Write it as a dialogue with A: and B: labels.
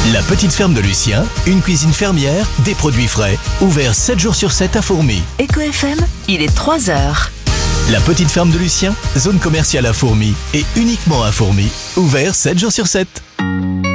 A: La petite ferme de Lucien, une cuisine fermière, des produits frais, ouvert 7 jours sur 7 à Fourmies.
B: Eco FM, il est 3h.
A: La petite ferme de Lucien, zone commerciale à Fourmies et uniquement à Fourmies, ouvert 7 jours sur 7.